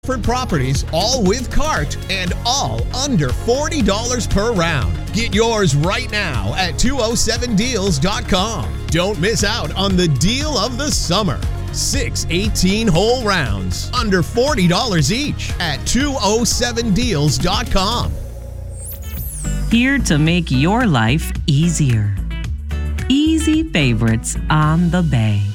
properties, all with cart and all under $40 per round. Get yours right now at 207deals.com. Don't miss out on the deal of the summer. 6 18-hole rounds under $40 each at 207deals.com. Here to make your life easier. Easy Favorites on the Bay.